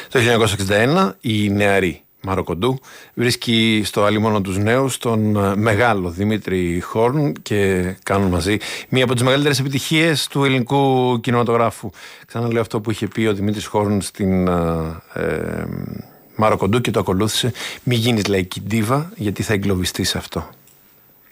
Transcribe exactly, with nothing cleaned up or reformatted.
Το χίλια εννιακόσια εξήντα ένα η νεαρή Μάρο Κοντού βρίσκει στο Αλίμονο τους Νέους τον μεγάλο Δημήτρη Χόρν και κάνουν μαζί μία από τις μεγαλύτερες επιτυχίες του ελληνικού κινηματογράφου. Ξαναλέω αυτό που είχε πει ο Δημήτρης Χόρν στην ε, Μάρο Κοντού και το ακολούθησε: μη γίνεις λαϊκή ντίβα, γιατί θα εγκλωβιστείς σε αυτό.